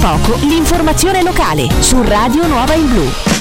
poco l'informazione locale su Radio Nuova in Blu.